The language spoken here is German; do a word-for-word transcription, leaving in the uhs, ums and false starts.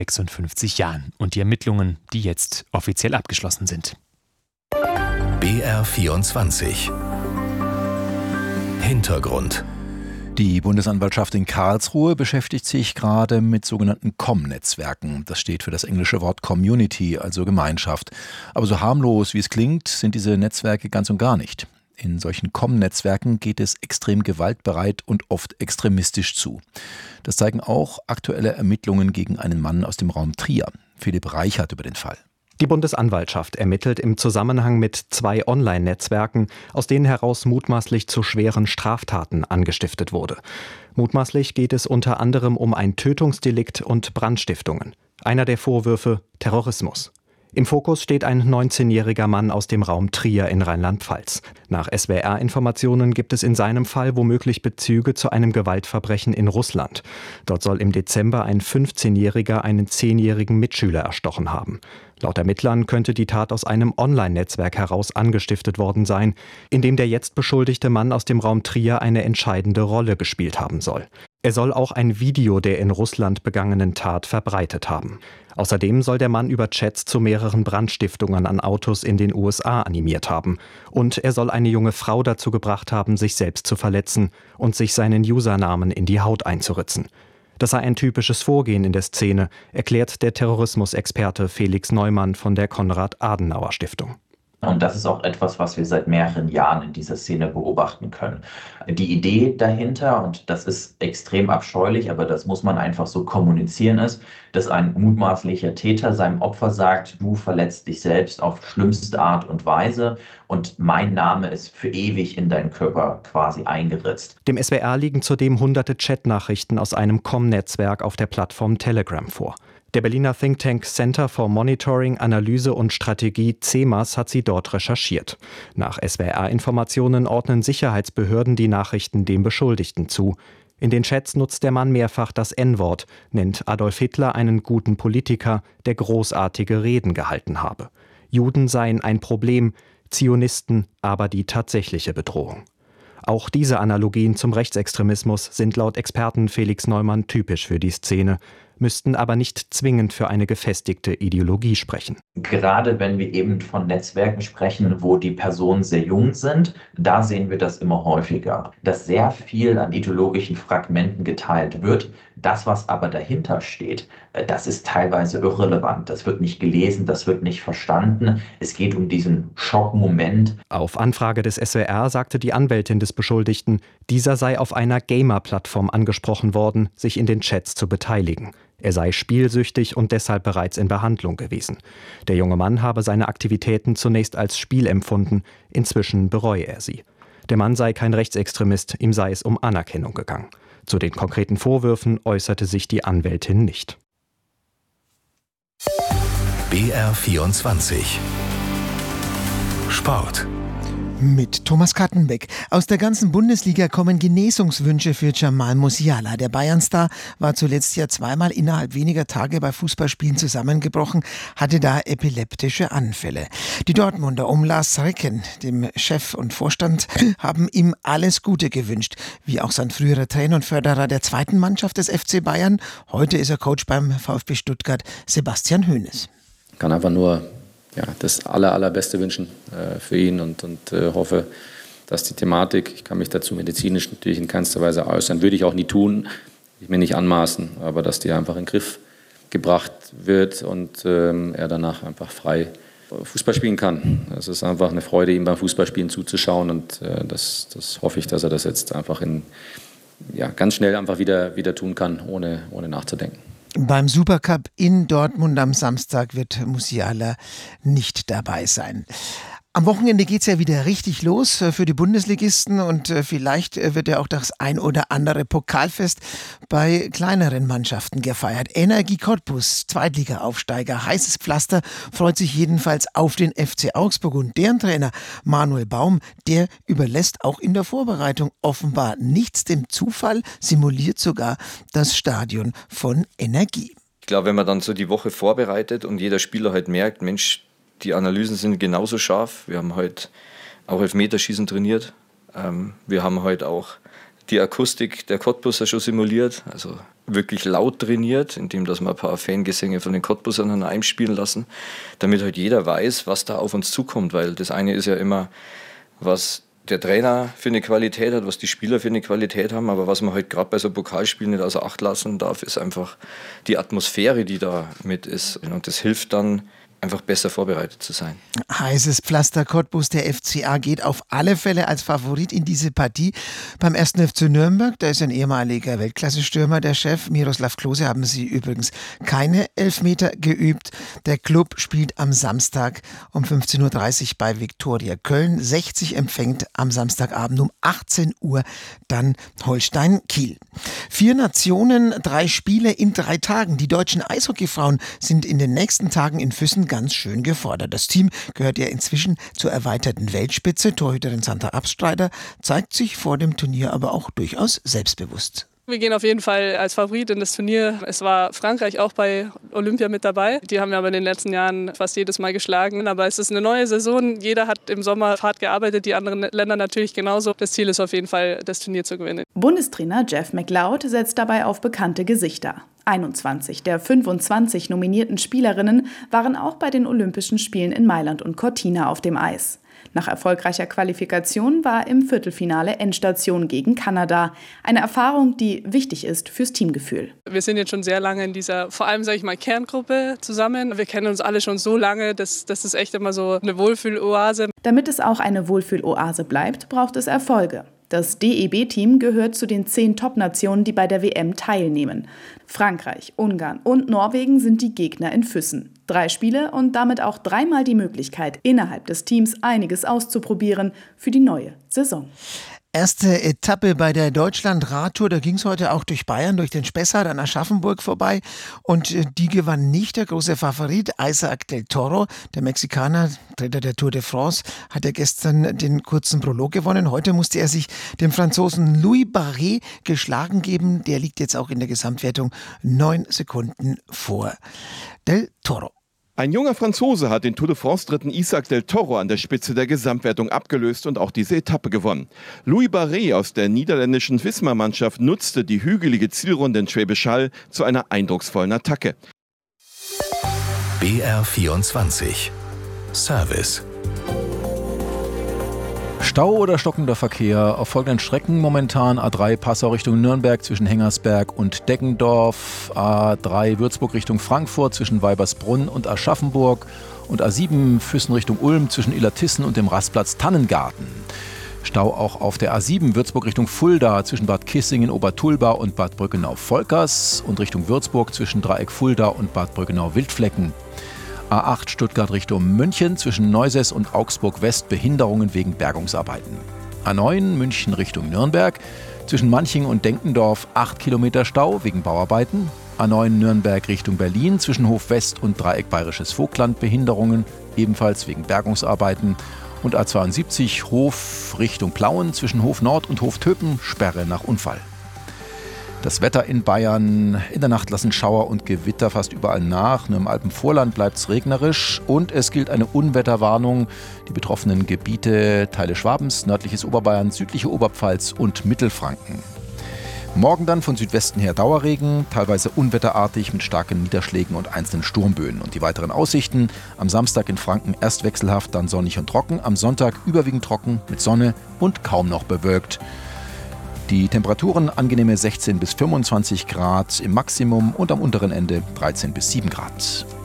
sechsundfünfzig Jahren und die Ermittlungen, die jetzt offiziell abgeschlossen sind. B R vierundzwanzig Hintergrund. Die Bundesanwaltschaft in Karlsruhe beschäftigt sich gerade mit sogenannten C O M-Netzwerken. Das steht für das englische Wort Community, also Gemeinschaft. Aber so harmlos, wie es klingt, sind diese Netzwerke ganz und gar nicht. In solchen C O M-Netzwerken geht es extrem gewaltbereit und oft extremistisch zu. Das zeigen auch aktuelle Ermittlungen gegen einen Mann aus dem Raum Trier. Philipp Reichert über den Fall. Die Bundesanwaltschaft ermittelt im Zusammenhang mit zwei Online-Netzwerken, aus denen heraus mutmaßlich zu schweren Straftaten angestiftet wurde. Mutmaßlich geht es unter anderem um ein Tötungsdelikt und Brandstiftungen. Einer der Vorwürfe: Terrorismus. Im Fokus steht ein neunzehnjähriger Mann aus dem Raum Trier in Rheinland-Pfalz. Nach S W R-Informationen gibt es in seinem Fall womöglich Bezüge zu einem Gewaltverbrechen in Russland. Dort soll im Dezember ein fünfzehnjähriger einen zehnjährigen Mitschüler erstochen haben. Laut Ermittlern könnte die Tat aus einem Online-Netzwerk heraus angestiftet worden sein, in dem der jetzt beschuldigte Mann aus dem Raum Trier eine entscheidende Rolle gespielt haben soll. Er soll auch ein Video der in Russland begangenen Tat verbreitet haben. Außerdem soll der Mann über Chats zu mehreren Brandstiftungen an Autos in den U S A animiert haben. Und er soll eine junge Frau dazu gebracht haben, sich selbst zu verletzen und sich seinen Usernamen in die Haut einzuritzen. Das sei ein typisches Vorgehen in der Szene, erklärt der Terrorismusexperte Felix Neumann von der Konrad-Adenauer-Stiftung. Und das ist auch etwas, was wir seit mehreren Jahren in dieser Szene beobachten können. Die Idee dahinter, und das ist extrem abscheulich, aber das muss man einfach so kommunizieren, ist, dass ein mutmaßlicher Täter seinem Opfer sagt, du verletzt dich selbst auf schlimmste Art und Weise und mein Name ist für ewig in deinen Körper quasi eingeritzt. Dem S W R liegen zudem hunderte Chatnachrichten aus einem C O M-Netzwerk auf der Plattform Telegram vor. Der Berliner Think Tank Center for Monitoring, Analyse und Strategie C E M A S hat sie dort recherchiert. Nach S W R-Informationen ordnen Sicherheitsbehörden die Nachrichten dem Beschuldigten zu. In den Chats nutzt der Mann mehrfach das En-Wort, nennt Adolf Hitler einen guten Politiker, der großartige Reden gehalten habe. Juden seien ein Problem, Zionisten aber die tatsächliche Bedrohung. Auch diese Analogien zum Rechtsextremismus sind laut Experten Felix Neumann typisch für die Szene, müssten aber nicht zwingend für eine gefestigte Ideologie sprechen. Gerade wenn wir eben von Netzwerken sprechen, wo die Personen sehr jung sind, da sehen wir das immer häufiger, dass sehr viel an ideologischen Fragmenten geteilt wird. Das, was aber dahinter steht, das ist teilweise irrelevant. Das wird nicht gelesen, das wird nicht verstanden. Es geht um diesen Schockmoment. Auf Anfrage des S W R sagte die Anwältin des Beschuldigten, dieser sei auf einer Gamer-Plattform angesprochen worden, sich in den Chats zu beteiligen. Er sei spielsüchtig und deshalb bereits in Behandlung gewesen. Der junge Mann habe seine Aktivitäten zunächst als Spiel empfunden, inzwischen bereue er sie. Der Mann sei kein Rechtsextremist, ihm sei es um Anerkennung gegangen. Zu den konkreten Vorwürfen äußerte sich die Anwältin nicht. B R vierundzwanzig Sport. Mit Thomas Kattenbeck. Aus der ganzen Bundesliga kommen Genesungswünsche für Jamal Musiala. Der Bayern-Star war zuletzt ja zweimal innerhalb weniger Tage bei Fußballspielen zusammengebrochen, hatte da epileptische Anfälle. Die Dortmunder um Lars Ricken, dem Chef und Vorstand, haben ihm alles Gute gewünscht, wie auch sein früherer Trainer und Förderer der zweiten Mannschaft des F C Bayern. Heute ist er Coach beim VfB Stuttgart, Sebastian Hoeneß. Ich kann einfach nur ja, das aller, allerbeste wünschen äh, für ihn und, und äh, hoffe, dass die Thematik, ich kann mich dazu medizinisch natürlich in keinster Weise äußern, würde ich auch nie tun, ich mir nicht anmaßen, aber dass die einfach in den Griff gebracht wird und ähm, er danach einfach frei Fußball spielen kann. Es ist einfach eine Freude, ihm beim Fußballspielen zuzuschauen und äh, das, das hoffe ich, dass er das jetzt einfach in, ja, ganz schnell einfach wieder, wieder tun kann, ohne, ohne nachzudenken. Beim Supercup in Dortmund am Samstag wird Musiala nicht dabei sein. Am Wochenende geht es ja wieder richtig los für die Bundesligisten und vielleicht wird ja auch das ein oder andere Pokalfest bei kleineren Mannschaften gefeiert. Energie Cottbus, Zweitliga-Aufsteiger, heißes Pflaster, freut sich jedenfalls auf den F C Augsburg und deren Trainer Manuel Baum, der überlässt auch in der Vorbereitung offenbar nichts dem Zufall, simuliert sogar das Stadion von Energie. Ich glaube, wenn man dann so die Woche vorbereitet und jeder Spieler halt merkt, Mensch, die Analysen sind genauso scharf. Wir haben heute auch Elfmeterschießen trainiert. Ähm, wir haben heute auch die Akustik der Cottbuser schon simuliert. Also wirklich laut trainiert, indem dass wir ein paar Fangesänge von den Cottbusern einspielen lassen, damit halt jeder weiß, was da auf uns zukommt, weil das eine ist ja immer, was der Trainer für eine Qualität hat, was die Spieler für eine Qualität haben, aber was man halt gerade bei so Pokalspielen nicht außer Acht lassen darf, ist einfach die Atmosphäre, die da mit ist. Und das hilft dann, einfach besser vorbereitet zu sein. Heißes Pflaster Cottbus, der F C A geht auf alle Fälle als Favorit in diese Partie. Beim ersten F C Nürnberg, da ist ein ehemaliger Weltklasse-Stürmer, der Chef Miroslav Klose, haben sie übrigens keine Elfmeter geübt. Der Club spielt am Samstag um fünfzehn Uhr dreißig bei Viktoria Köln. sechzig empfängt am Samstagabend um achtzehn Uhr dann Holstein Kiel. Vier Nationen, drei Spiele in drei Tagen. Die deutschen Eishockeyfrauen sind in den nächsten Tagen in Füssen ganz schön gefordert. Das Team gehört ja inzwischen zur erweiterten Weltspitze. Torhüterin Sandra Abstreiter zeigt sich vor dem Turnier aber auch durchaus selbstbewusst. Wir gehen auf jeden Fall als Favorit in das Turnier. Es war Frankreich auch bei Olympia mit dabei. Die haben wir aber in den letzten Jahren fast jedes Mal geschlagen. Aber es ist eine neue Saison. Jeder hat im Sommer hart gearbeitet, die anderen Länder natürlich genauso. Das Ziel ist auf jeden Fall, das Turnier zu gewinnen. Bundestrainer Jeff McLeod setzt dabei auf bekannte Gesichter. einundzwanzig der fünfundzwanzig nominierten Spielerinnen waren auch bei den Olympischen Spielen in Mailand und Cortina auf dem Eis. Nach erfolgreicher Qualifikation war im Viertelfinale Endstation gegen Kanada. Eine Erfahrung, die wichtig ist fürs Teamgefühl. Wir sind jetzt schon sehr lange in dieser, vor allem sage ich mal, Kerngruppe zusammen. Wir kennen uns alle schon so lange, das, das ist echt immer so eine Wohlfühloase. Damit es auch eine Wohlfühloase bleibt, braucht es Erfolge. Das D E B-Team gehört zu den zehn Top-Nationen, die bei der W M teilnehmen. Frankreich, Ungarn und Norwegen sind die Gegner in Füssen. Drei Spiele und damit auch dreimal die Möglichkeit, innerhalb des Teams einiges auszuprobieren für die neue Saison. Erste Etappe bei der Deutschland-Radtour, da ging es heute auch durch Bayern, durch den Spessart an Aschaffenburg vorbei und die gewann nicht der große Favorit Isaac del Toro, der Mexikaner, Dritter der Tour de France, hat er gestern den kurzen Prolog gewonnen. Heute musste er sich dem Franzosen Louis Barret geschlagen geben, der liegt jetzt auch in der Gesamtwertung neun Sekunden vor del Toro. Ein junger Franzose hat den Tour de France-Dritten Isaac del Toro an der Spitze der Gesamtwertung abgelöst und auch diese Etappe gewonnen. Louis Barret aus der niederländischen Visma-Mannschaft nutzte die hügelige Zielrunde in Schwäbisch Hall zu einer eindrucksvollen Attacke. B R vierundzwanzig Service. Stau oder stockender Verkehr auf folgenden Strecken momentan: A drei Passau Richtung Nürnberg zwischen Hengersberg und Deggendorf, A drei Würzburg Richtung Frankfurt zwischen Weibersbrunn und Aschaffenburg und A sieben Füssen Richtung Ulm zwischen Illertissen und dem Rastplatz Tannengarten. Stau auch auf der A sieben Würzburg Richtung Fulda zwischen Bad Kissingen, Obertulba und Bad Brückenau-Volkers und Richtung Würzburg zwischen Dreieck Fulda und Bad Brückenau-Wildflecken. A acht Stuttgart Richtung München zwischen Neusäß und Augsburg West Behinderungen wegen Bergungsarbeiten. A neun München Richtung Nürnberg zwischen Manching und Denkendorf acht Kilometer Stau wegen Bauarbeiten. A neun Nürnberg Richtung Berlin zwischen Hof West und Dreieck Bayerisches Vogtland Behinderungen ebenfalls wegen Bergungsarbeiten. Und A zweiundsiebzig Hof Richtung Plauen zwischen Hof Nord und Hof Töpen Sperre nach Unfall. Das Wetter in Bayern: In der Nacht lassen Schauer und Gewitter fast überall nach. Nur im Alpenvorland bleibt es regnerisch und es gilt eine Unwetterwarnung. Die betroffenen Gebiete: Teile Schwabens, nördliches Oberbayern, südliche Oberpfalz und Mittelfranken. Morgen dann von Südwesten her Dauerregen, teilweise unwetterartig mit starken Niederschlägen und einzelnen Sturmböen. Und die weiteren Aussichten: Am Samstag in Franken erst wechselhaft, dann sonnig und trocken. Am Sonntag überwiegend trocken mit Sonne und kaum noch bewölkt. Die Temperaturen angenehme sechzehn bis fünfundzwanzig Grad im Maximum und am unteren Ende dreizehn bis sieben Grad.